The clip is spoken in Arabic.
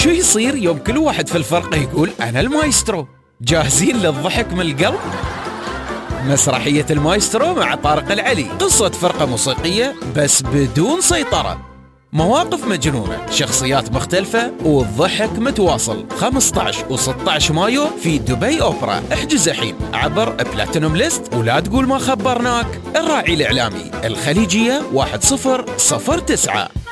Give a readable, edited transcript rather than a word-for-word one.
شو يصير يوم كل واحد في الفرقة يقول أنا المايسترو؟ جاهزين للضحك من القلب؟ مسرحية المايسترو مع طارق العلي، قصة فرقة موسيقية بس بدون سيطرة، مواقف مجنونة، شخصيات مختلفة والضحك متواصل. 15 و16 مايو في دبي أوبرا. احجز الحين عبر بلاتينوم ليست ولا تقول ما خبرناك. الراعي الإعلامي الخليجية 1009.